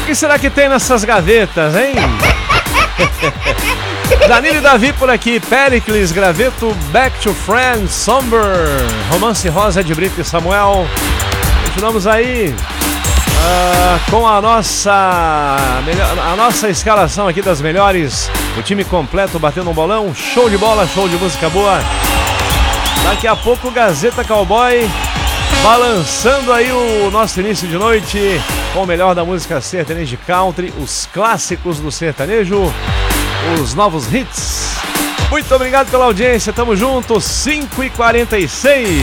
O que será que tem nessas gavetas, hein? Danilo e Davi por aqui, Pericles, Graveto, Back to Friends, Somber, Romance Rosa de Brito e Samuel. Continuamos aí com a nossa escalação aqui das melhores. O time completo batendo um bolão, show de bola, show de música boa. Daqui a pouco Gazeta Cowboy balançando aí o nosso início de noite com o melhor da música sertaneja country, os clássicos do sertanejo, os novos hits. Muito obrigado pela audiência, tamo junto, 5h46.